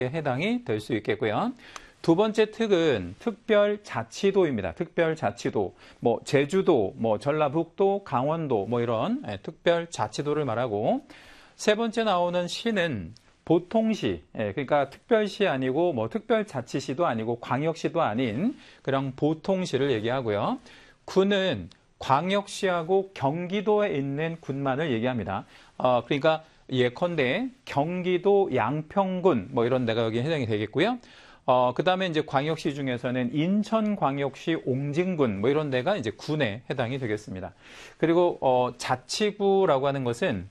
해당이 될 수 있겠고요. 두 번째 특은 특별자치도입니다. 특별자치도, 뭐 제주도, 뭐 전라북도, 강원도, 뭐 이런 특별자치도를 말하고, 세 번째 나오는 시는 보통시, 그러니까 특별시 아니고 뭐 특별자치시도 아니고 광역시도 아닌 그런 보통시를 얘기하고요. 군은 광역시하고 경기도에 있는 군만을 얘기합니다. 그러니까 예컨대 경기도 양평군 뭐 이런 데가 여기 해당이 되겠고요. 그 다음에 이제 광역시 중에서는 인천광역시 옹진군 뭐 이런 데가 이제 군에 해당이 되겠습니다. 그리고 자치구라고 하는 것은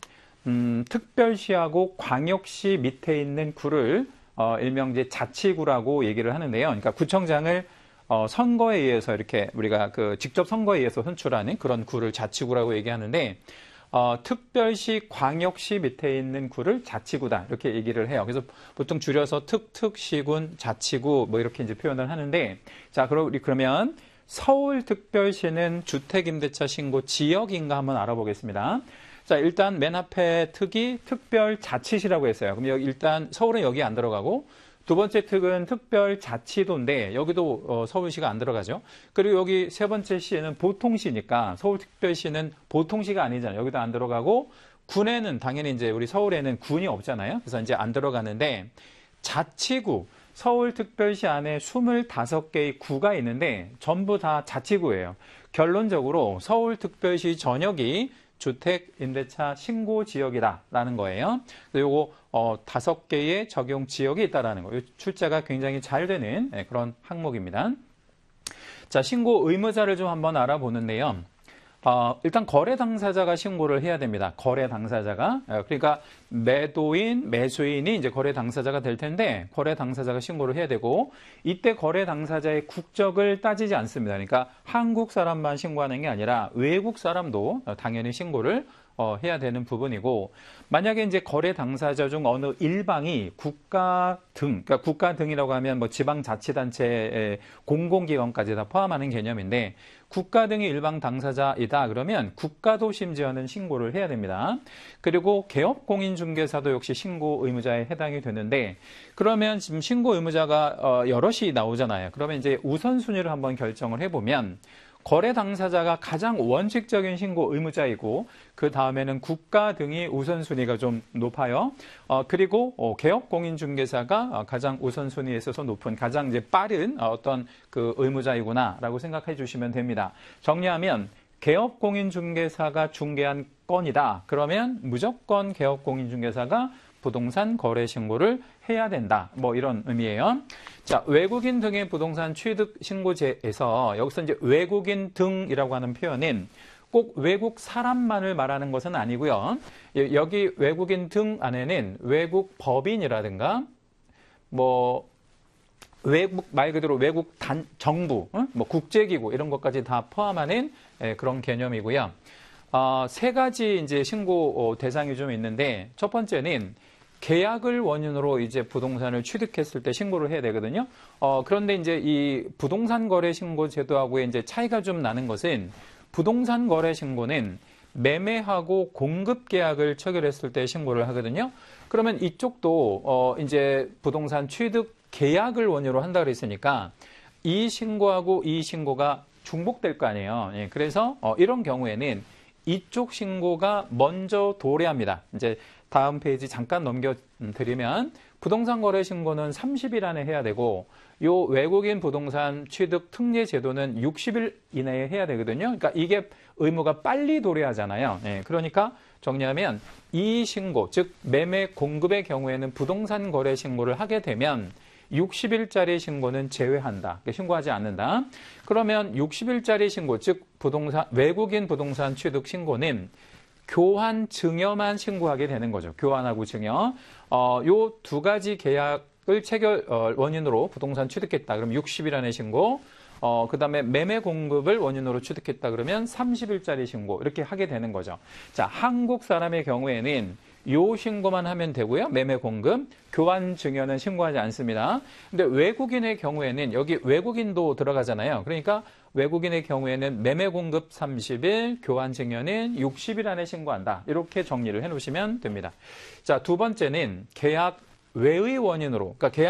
특별시하고 광역시 밑에 있는 구를 일명 이제 자치구라고 얘기를 하는데요. 그러니까 구청장을 선거에 의해서 이렇게 우리가 그 직접 선거에 의해서 선출하는 그런 구를 자치구라고 얘기하는데 특별시, 광역시 밑에 있는 구를 자치구다 이렇게 얘기를 해요. 그래서 보통 줄여서 특시군, 자치구 뭐 이렇게 이제 표현을 하는데 자 그러면 서울특별시는 주택임대차 신고 지역인가 한번 알아보겠습니다. 자 일단 맨 앞에 특이 특별자치시라고 했어요. 그럼 여기 일단 서울은 여기 안 들어가고 두 번째 특은 특별자치도인데 여기도 서울시가 안 들어가죠. 그리고 여기 세 번째 시에는 보통시니까 서울특별시는 보통시가 아니잖아요. 여기도 안 들어가고 군에는 당연히 이제 우리 서울에는 군이 없잖아요. 그래서 이제 안 들어가는데 자치구 서울특별시 안에 25개의 구가 있는데 전부 다 자치구예요. 결론적으로 서울특별시 전역이 주택임대차 신고지역이다라는 거예요. 그리고 5개의 적용 지역이 있다라는 거예요. 출제가 굉장히 잘 되는 그런 항목입니다. 자, 신고 의무자를 좀 한번 알아보는데요. 일단 거래 당사자가 신고를 해야 됩니다. 거래 당사자가. 그러니까 매도인, 매수인이 이제 거래 당사자가 될 텐데 거래 당사자가 신고를 해야 되고 이때 거래 당사자의 국적을 따지지 않습니다. 그러니까 한국 사람만 신고하는 게 아니라 외국 사람도 당연히 신고를 해야 되는 부분이고 만약에 이제 거래 당사자 중 어느 일방이 국가 등, 그러니까 국가 등이라고 하면 뭐 지방자치단체 공공기관까지 다 포함하는 개념인데 국가 등이 일방 당사자이다 그러면 국가도 심지어는 신고를 해야 됩니다. 그리고 개업공인중개사도 역시 신고 의무자에 해당이 되는데 그러면 지금 신고 의무자가 여럿이 나오잖아요. 그러면 이제 우선순위를 한번 결정을 해보면 거래 당사자가 가장 원칙적인 신고 의무자이고 그 다음에는 국가 등이 우선순위가 좀 높아요. 그리고 개업공인중개사가 가장 우선순위에 있어서 높은 가장 이제 빠른 어떤 그 의무자이구나라고 생각해 주시면 됩니다. 정리하면 개업공인중개사가 중개한 건이다. 그러면 무조건 개업공인중개사가 부동산 거래 신고를 해야 된다. 뭐 이런 의미예요. 자, 외국인 등의 부동산 취득 신고제에서 여기서 이제 외국인 등이라고 하는 표현은 꼭 외국 사람만을 말하는 것은 아니고요. 여기 외국인 등 안에는 외국 법인이라든가 뭐 외국 말 그대로 외국 정부, 뭐 국제기구 이런 것까지 다 포함하는 그런 개념이고요. 세 가지 이제 신고 대상이 좀 있는데 첫 번째는 계약을 원인으로 이제 부동산을 취득했을 때 신고를 해야 되거든요. 그런데 이제 이 부동산 거래 신고 제도하고의 이제 차이가 좀 나는 것은 부동산 거래 신고는 매매하고 공급 계약을 체결했을 때 신고를 하거든요. 그러면 이쪽도 이제 부동산 취득 계약을 원인으로 한다 그랬으니까 이 신고하고 이 신고가 중복될 거 아니에요. 예, 그래서 이런 경우에는 이쪽 신고가 먼저 도래합니다. 이제 다음 페이지 잠깐 넘겨드리면 부동산 거래 신고는 30일 안에 해야 되고 요 외국인 부동산 취득 특례 제도는 60일 이내에 해야 되거든요. 그러니까 이게 의무가 빨리 도래하잖아요. 예, 그러니까 정리하면 이 신고, 즉 매매 공급의 경우에는 부동산 거래 신고를 하게 되면 60일짜리 신고는 제외한다. 신고하지 않는다. 그러면 60일짜리 신고, 즉 외국인 부동산 취득 신고는 교환 증여만 신고하게 되는 거죠. 교환하고 증여. 요 두 가지 계약을 원인으로 부동산 취득했다. 그럼 60일 안에 신고. 그 다음에 매매 공급을 원인으로 취득했다. 그러면 30일짜리 신고. 이렇게 하게 되는 거죠. 자, 한국 사람의 경우에는 요 신고만 하면 되고요. 매매 공급, 교환 증여는 신고하지 않습니다. 근데 외국인의 경우에는 여기 외국인도 들어가잖아요. 그러니까 외국인의 경우에는 매매 공급 30일, 교환 증여는 60일 안에 신고한다. 이렇게 정리를 해 놓으시면 됩니다. 자, 두 번째는 계약 외의 원인으로, 그러니까